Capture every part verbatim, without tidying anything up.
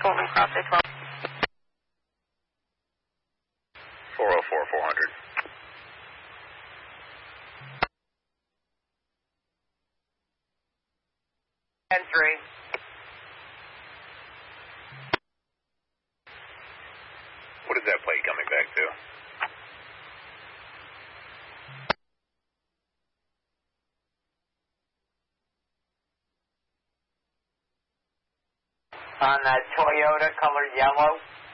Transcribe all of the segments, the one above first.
Fulton Crossway twelve. four oh four, four hundred. ten three. What is that plate coming back to? On that Toyota colored yellow.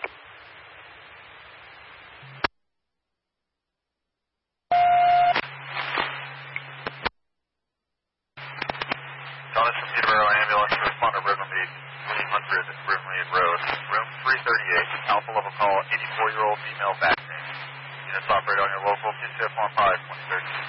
Thomas from Peterborough Ambulance, respond to Rivermead, one hundred Rivermead Road, room three thirty-eight, alpha level call, eighty-four-year-old female back pain. Units operate on your local P C F one five, twenty thirteen.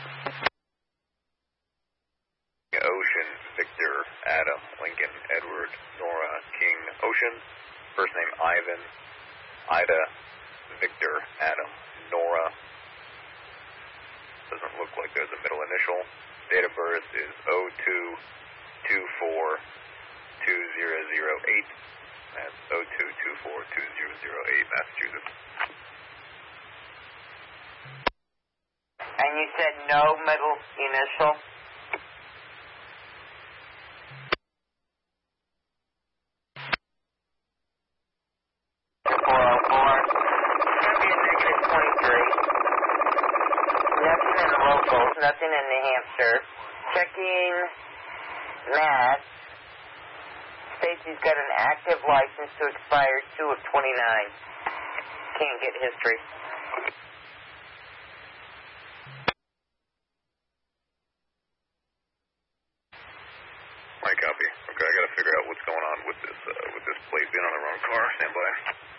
Ocean, Victor, Adam, Lincoln, Edward, Nora, King, Ocean, first name Ivan, Ida, Victor, Adam, Nora, doesn't look like there's a middle initial. Date of birth is oh two two four two zero zero eight. That's oh two two four two zero zero eight, Massachusetts. And you said no middle initial? four oh four. It's going to be a negative twenty-three. Nothing in the locals, nothing in New Hampshire. Checking Mass. States he's got an active license to expire two of twenty-nine. Can't get history. My copy. Okay, I gotta figure out what's going on with this, uh, with this plate being on the wrong car. Stand by.